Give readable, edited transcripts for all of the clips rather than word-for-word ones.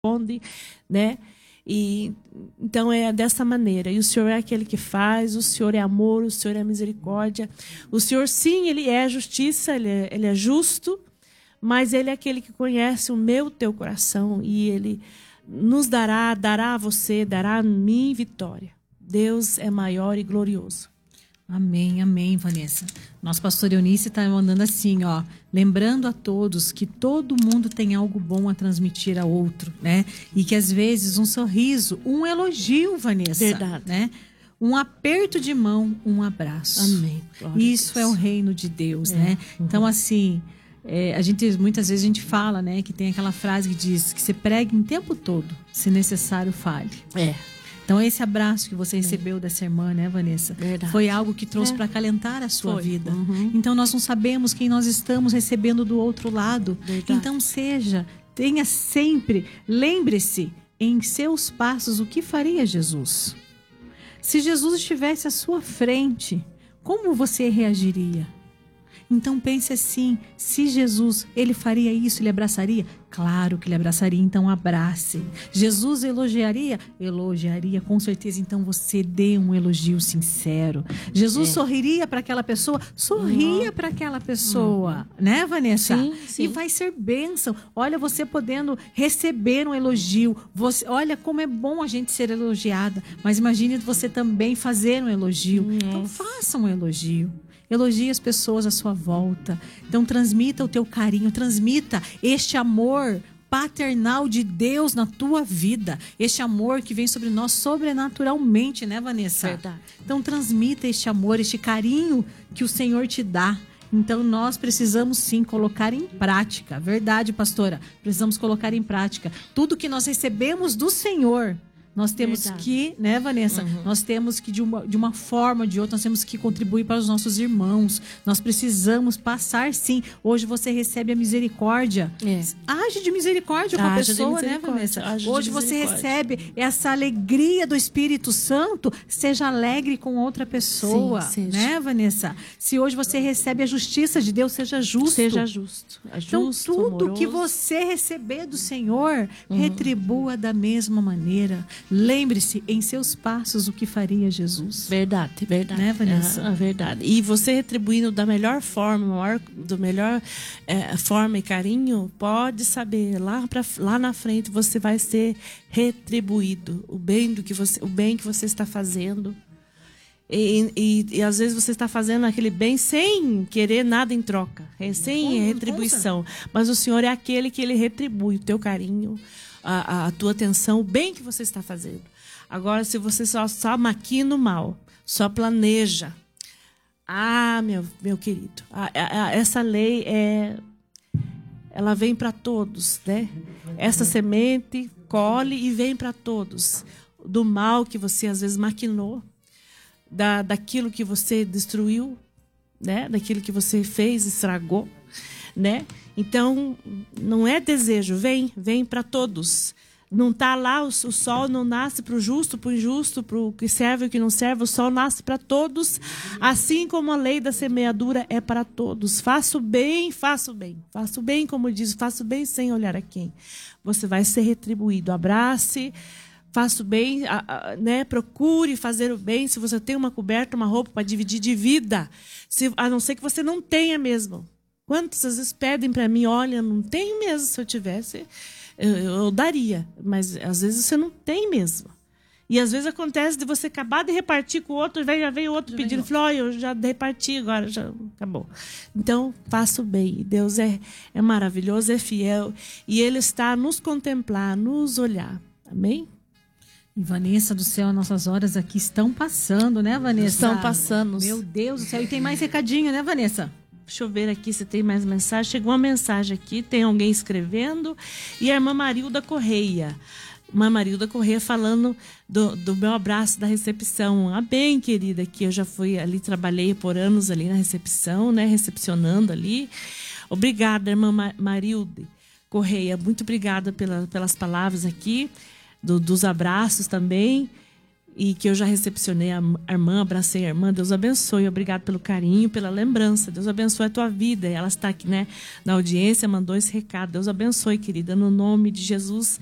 responde, né? E então é dessa maneira. E o Senhor é aquele que faz, o Senhor é amor, o Senhor é misericórdia. O Senhor, sim, Ele é justiça, Ele é justo, mas Ele é aquele que conhece o meu, teu coração, e Ele nos dará a você, dará a mim vitória. Deus é maior e glorioso. Amém, amém, Vanessa. Nosso pastor Eunice está mandando assim, ó, lembrando a todos que todo mundo tem algo bom a transmitir a outro, né? E que às vezes um sorriso, um elogio, Vanessa, Verdade, né? Um aperto de mão, um abraço. Amém. Isso é o reino de Deus, né? Então, assim, muitas vezes a gente fala, né, que tem aquela frase que diz que você pregue em tempo todo, se necessário, fale. Então, esse abraço que você recebeu dessa irmã, né, Vanessa? Verdade. Foi algo que trouxe para acalentar a sua vida. Uhum. Então, nós não sabemos quem nós estamos recebendo do outro lado. Verdade. Então, tenha sempre, lembre-se, em seus passos, o que faria Jesus? Se Jesus estivesse à sua frente, como você reagiria? Então pense assim, se Jesus, ele faria isso, ele abraçaria? Claro que ele abraçaria, então abrace. Jesus elogiaria? Elogiaria, com certeza, então você dê um elogio sincero. Jesus sorriria para aquela pessoa? Sorria para aquela pessoa, né, Vanessa? Sim, sim. E vai ser bênção. Olha, você podendo receber um elogio. Olha como é bom a gente ser elogiada, mas imagine você também fazer um elogio. Então faça um elogio. Elogie as pessoas à sua volta. Então transmita o teu carinho, transmita este amor paternal de Deus na tua vida. Este amor que vem sobre nós sobrenaturalmente, né, Vanessa? Verdade. Então transmita este amor, este carinho que o Senhor te dá. Então nós precisamos sim colocar em prática. Verdade, pastora? Precisamos colocar em prática. Tudo que nós recebemos do Senhor, nós temos que, né, Vanessa? Nós temos que, de uma forma ou de outra, nós temos que contribuir para os nossos irmãos. Nós precisamos passar, sim. Hoje você recebe a misericórdia. Age de misericórdia com a pessoa, né, Vanessa? Hoje você recebe essa alegria do Espírito Santo. Seja alegre com outra pessoa, sim, né, Vanessa? Se hoje você recebe a justiça de Deus, seja justo. Seja justo. Então, tudo amoroso. que você receber do Senhor, retribua da mesma maneira. Lembre-se, em seus passos, o que faria Jesus. Verdade. Né, Vanessa? Verdade. E você retribuindo da melhor forma, do melhor forma e carinho, pode saber, lá na frente você vai ser retribuído. O bem que você está fazendo. E às vezes você está fazendo aquele bem sem querer nada em troca, sem retribuição. Mas o Senhor é aquele que ele retribui o teu carinho, a tua atenção, o bem que você está fazendo. Agora, se você só maquina o mal, só planeja, meu querido, essa lei ela vem para todos, né? Essa semente colhe e vem para todos. Do mal que você às vezes maquinou, daquilo que você destruiu, né? Daquilo que você fez, estragou, né? Então, não é desejo, vem para todos. Não está lá, o sol não nasce para o justo, para o injusto, para o que serve e o que não serve. O sol nasce para todos, assim como a lei da semeadura é para todos. Faça o bem. Faça o bem, como diz, faça o bem sem olhar a quem. Você vai ser retribuído. Abrace, faça o bem, né? Procure fazer o bem. Se você tem uma coberta, uma roupa para dividir, divida. A não ser que você não tenha mesmo. Quantas vezes pedem para mim, olha, não tenho mesmo, se eu tivesse, eu daria. Mas às vezes você não tem mesmo. E às vezes acontece de você acabar de repartir com o outro, já veio outro pedindo, falou, olha, eu já reparti, agora já acabou. Então, faça o bem. Deus é maravilhoso, é fiel. E Ele está a nos contemplar, a nos olhar. Amém? E Vanessa do céu, nossas horas aqui estão passando, né, Vanessa? Estão passando. Meu Deus do céu. E tem mais recadinho, né, Vanessa? Deixa eu ver aqui se tem mais mensagem. Chegou uma mensagem aqui, tem alguém escrevendo. E a irmã Marilda Correia. Irmã Marilda Correia falando do meu abraço da recepção. Bem, querida, que eu já fui ali, trabalhei por anos ali na recepção, né? Recepcionando ali. Obrigada, irmã Marilda Correia. Muito obrigada pelas palavras aqui, dos abraços também. E que eu já recepcionei a irmã, abracei a irmã. Deus abençoe, obrigado pelo carinho, pela lembrança. Deus abençoe a tua vida. Ela está aqui, né, na audiência, mandou esse recado. Deus abençoe, querida, no nome de Jesus.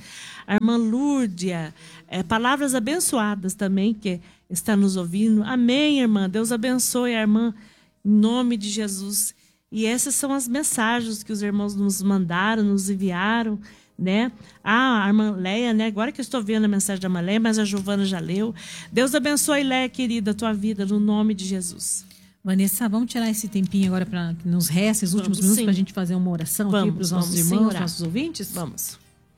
a irmã Lourdes, palavras abençoadas também, que está nos ouvindo. Amém, irmã. Deus abençoe a irmã, em nome de Jesus. E essas são as mensagens que os irmãos nos mandaram, nos enviaram, né? A irmã Leia, né? Agora que eu estou vendo a mensagem da irmã Leia, mas a Giovana já leu. Deus abençoe, Leia, querida, a tua vida, no nome de Jesus. Vanessa, vamos tirar esse tempinho agora para que nos resta esses últimos minutos para a gente fazer uma oração aqui para os nossos irmãos, nossos ouvintes? Vamos.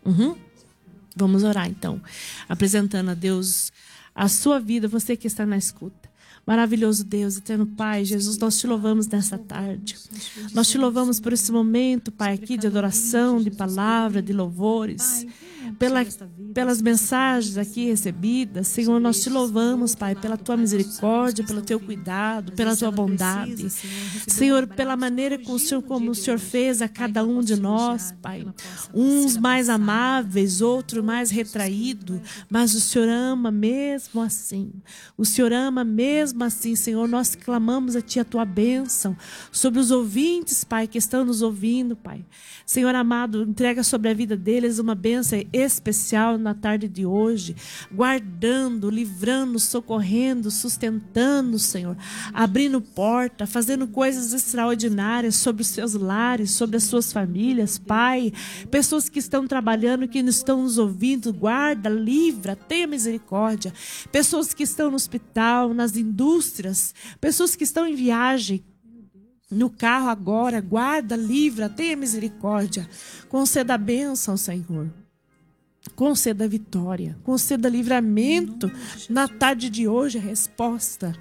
Vamos orar, então. Apresentando a Deus a sua vida, você que está na escuta. Maravilhoso Deus, eterno Pai, Jesus, nós te louvamos nessa tarde. Nós te louvamos por esse momento, Pai, aqui de adoração, de palavra, de louvores. Pelas mensagens aqui recebidas, Senhor, nós te louvamos, Pai, pela tua misericórdia, pelo teu cuidado, pela tua bondade. Senhor, pela maneira como o Senhor fez a cada um de nós, Pai. Uns mais amáveis, outros mais retraídos, mas o Senhor ama mesmo assim. O Senhor ama mesmo assim, Senhor. Nós clamamos a Ti a tua bênção sobre os ouvintes, Pai, que estão nos ouvindo, Pai. Senhor amado, entrega sobre a vida deles uma bênção especial na tarde de hoje, guardando, livrando, socorrendo, sustentando, Senhor, abrindo porta, fazendo coisas extraordinárias sobre os seus lares, sobre as suas famílias, Pai. Pessoas que estão trabalhando, que não estão nos ouvindo, guarda, livra, tenha misericórdia. Pessoas que estão no hospital, nas indústrias, pessoas que estão em viagem, no carro agora, guarda, livra, tenha misericórdia. Conceda a bênção, Senhor. Conceda a vitória, conceda livramento na tarde de hoje, a resposta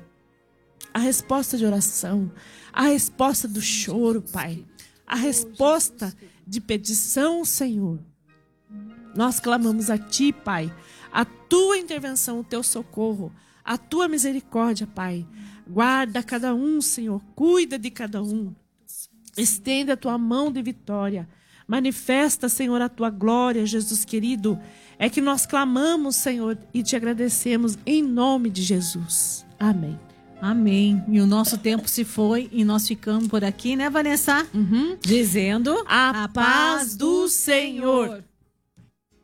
de oração, a resposta do choro, Pai, a resposta de petição, Senhor. Nós clamamos a Ti, Pai, a Tua intervenção, o Teu socorro, a Tua misericórdia, Pai. Guarda cada um, Senhor, cuida de cada um, estende a Tua mão de vitória. Manifesta, Senhor, a Tua glória, Jesus querido. É que nós clamamos, Senhor, e Te agradecemos em nome de Jesus. Amém. Amém. E o nosso tempo se foi e nós ficamos por aqui, né, Vanessa? Dizendo a paz do Senhor.